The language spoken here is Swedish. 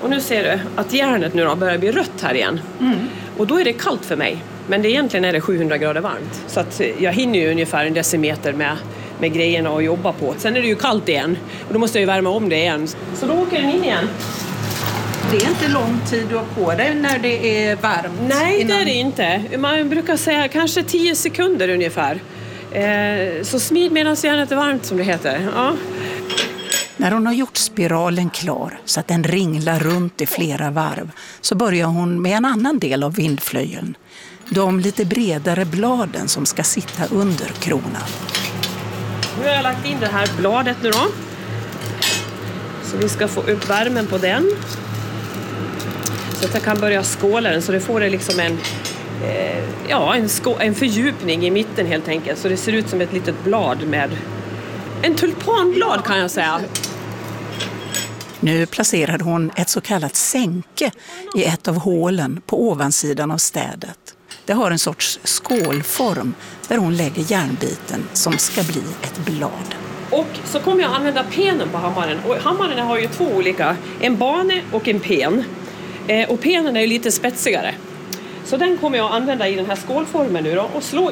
Och nu ser du att järnet nu då börjar bli rött här igen. Och då är det kallt för mig. Men egentligen är det 700 grader varmt. Så att jag hinner ju ungefär en decimeter med grejerna att jobba på. Sen är det ju kallt igen. Och då måste jag ju värma om det igen. Så då åker den in igen. Det är inte lång tid du har på dig när det är varmt? Nej, det är det inte. Man brukar säga kanske 10 sekunder ungefär. Så smid medan järnet är varmt, som det heter. Ja. När hon har gjort spiralen klar så att den ringlar runt i flera varv så börjar hon med en annan del av vindflöjeln. De lite bredare bladen som ska sitta under kronan. Nu har jag lagt in det här bladet nu då. Så vi ska få upp värmen på den. Så att jag kan börja skåla den så det får liksom en fördjupning i mitten helt enkelt. Så det ser ut som ett litet blad med en tulpanblad kan jag säga. Nu placerar hon ett så kallat sänke i ett av hålen på ovansidan av städet. Det har en sorts skålform där hon lägger järnbiten som ska bli ett blad. Och så kommer jag använda penen på hammaren. Och hammaren har ju 2 olika, en bane och en pen. Och penen är ju lite spetsigare. Så den kommer jag använda i den här skålformen nu då och slå